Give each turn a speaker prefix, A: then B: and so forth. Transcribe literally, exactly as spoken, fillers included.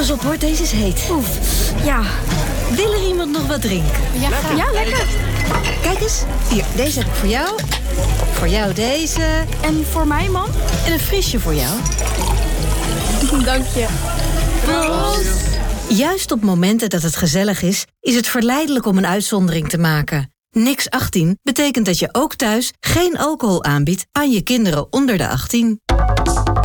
A: Pas op hoor, deze is heet.
B: Oef, ja.
A: Wil er iemand nog wat drinken?
B: Ja, lekker. Ja, lekker.
A: Kijk eens, hier, deze heb ik voor jou. Voor jou deze.
B: En voor mij, man?
A: En een frisje voor jou.
B: Dank je.
A: Proost. Juist op momenten dat het gezellig is, is het verleidelijk om een uitzondering te maken. Niks achttien betekent dat je ook thuis geen alcohol aanbiedt aan je kinderen onder de achttien.